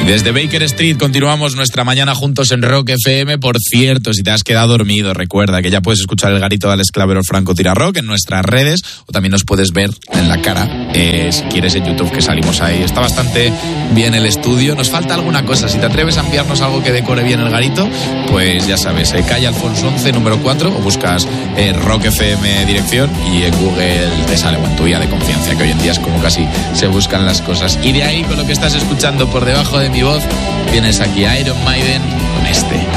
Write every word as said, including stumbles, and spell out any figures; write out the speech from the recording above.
Desde Baker Street continuamos nuestra mañana juntos en Rock F M. Por cierto, si te has quedado dormido, recuerda que ya puedes escuchar el garito de Alex Claverol Franco Tira Rock en nuestras redes, o también nos puedes ver en la cara, eh, si quieres, en YouTube, que salimos ahí. Está bastante bien el estudio. Nos falta alguna cosa. Si te atreves a enviarnos algo que decore bien el garito, pues ya sabes, eh, calle Alfonso once, número cuatro, o buscas eh, Rock F M dirección y en Google te sale, o en tu guía de confianza, que hoy en día es como casi se buscan las cosas. Y de ahí, con lo que estás escuchando por debajo de mi voz, tienes aquí a Iron Maiden con este.